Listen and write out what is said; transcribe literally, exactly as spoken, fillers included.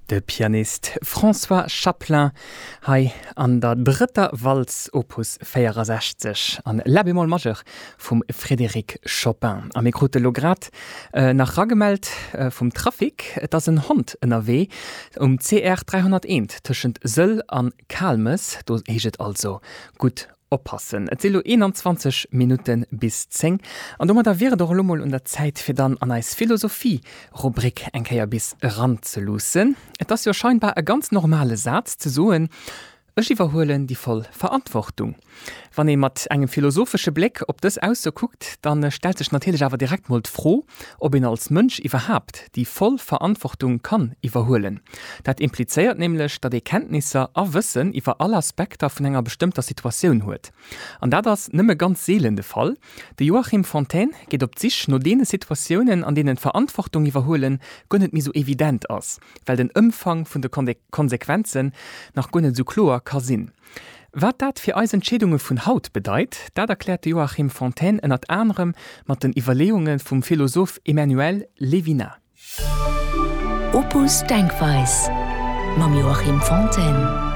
De Pianist François Chaplin hai an der dritter Walz Opus sechzig an La Bémol Majeur vum Frédéric Chopin. Am Mikro de Lograt äh, nach Ragemeld äh, vum Trafik, dats een Hond ënner W um C R dreihunderteins tschent Söll an Kalmes, do heget also gut oppassen. Et selo einundzwanzig Minuten bis zehn. An dummer da wäre doch lummel und der Zeit fir dann an eis Philosophie-Rubrik enkeier bis ranzelussen. Et das ja scheinbar e ganz normale Satz zu soen, ech iwwerholen die voll Verantwortung. Wann e mat engem philosophische Blick op das ausguckt, dann äh, stellt sich natürlich aber direkt mal froh, ob ihn als Mensch überhaupt die voll Verantwortung kann iwwerholen. Dat impliziert nämlich, dat die Kenntnisse a Wissen iwwer alle Aspekte von enger bestimmter Situation huet. An da das nimme ganz seelende Fall. De Joachim Fontaine geht op sich nur dene Situationen, an denen Verantwortung iwwerholen gonnet mir so evident ass, weil den Umfang von de Kon- Konsequenzen nach gonnet so klar kann sinn. Wat dat fir eis Entschädungen vun Haut bedeit, dat erklärte Joachim Fontaine ënnert anderem mat den Iwerleungen vum Philosoph Emmanuel Levinas. Opus Denkweis mam Joachim Fontaine.